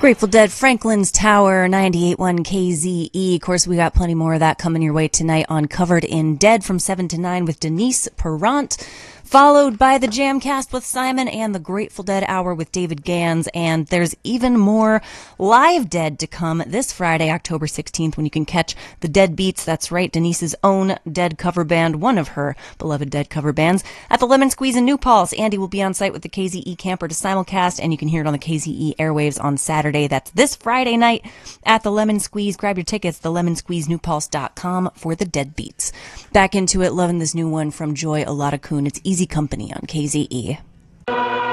Grateful Dead, Franklin's Tower, 98.1 KZE. Of course, we got plenty more of that coming your way tonight on Covered in Dead from 7 to 9 with Denise Perrant, followed by the Jamcast with Simon and the Grateful Dead Hour with David Gans. And there's even more live Dead to come this Friday, October 16th, when you can catch the Dead Beats. That's right, Denise's own Dead cover band, one of her beloved Dead cover bands, at the Lemon Squeeze in New Paltz. Andy will be on site with the KZE camper to simulcast, and you can hear it on the KZE airwaves on Saturday. That's this Friday night at the Lemon Squeeze. Grab your tickets, thelemonsqueezenewpulse.com for the Dead Beats. Back into it, loving this new one from Joy Olatakun. It's Easy Company on KZE.